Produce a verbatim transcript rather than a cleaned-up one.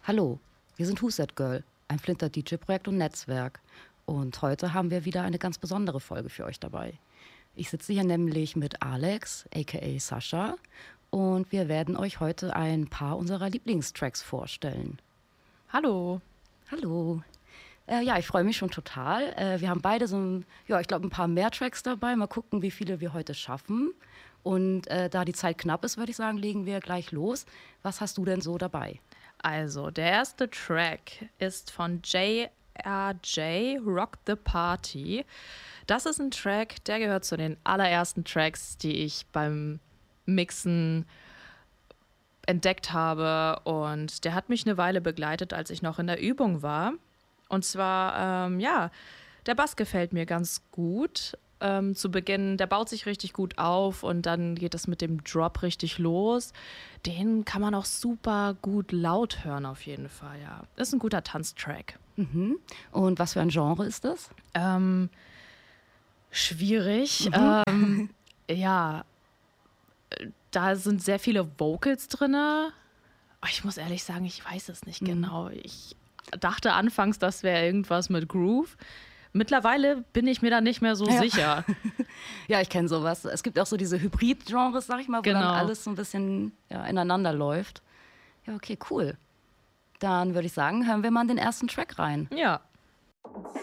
Hallo, wir sind Who's That Girl, ein Flinter-D J-Projekt und Netzwerk. Und heute haben wir wieder eine ganz besondere Folge für euch dabei. Ich sitze hier nämlich mit Alex, aka Sascha, und wir werden euch heute ein paar unserer Lieblingstracks vorstellen. Hallo. Hallo. Äh, ja, ich freue mich schon total. Äh, wir haben beide so, ein, ja, ich glaube, ein paar mehr Tracks dabei. Mal gucken, wie viele wir heute schaffen. Und äh, da die Zeit knapp ist, würde ich sagen, legen wir gleich los. Was hast du denn so dabei? Also, der erste Track ist von J R J, Rock the Party. Das ist ein Track, der gehört zu den allerersten Tracks, die ich beim Mixen entdeckt habe. Und der hat mich eine Weile begleitet, als ich noch in der Übung war. Und zwar, ähm, ja, der Bass gefällt mir ganz gut. Ähm, zu Beginn, der baut sich richtig gut auf und dann geht es mit dem Drop richtig los. Den kann man auch super gut laut hören auf jeden Fall, ja. Ist ein guter Tanztrack. Mhm. Und was für ein Genre ist das? Ähm, schwierig. Mhm. Ähm, ja, da sind sehr viele Vocals drin. Ich muss ehrlich sagen, ich weiß es nicht mhm. genau. Ich dachte anfangs, das wäre irgendwas mit Groove. Mittlerweile bin ich mir da nicht mehr so ja. sicher. Ja, ich kenne sowas. Es gibt auch so diese Hybrid-Genres, sag ich mal, wo genau. dann alles so ein bisschen ja, ineinander läuft. Ja, okay, cool. Dann würde ich sagen, hören wir mal in den ersten Track rein. Ja.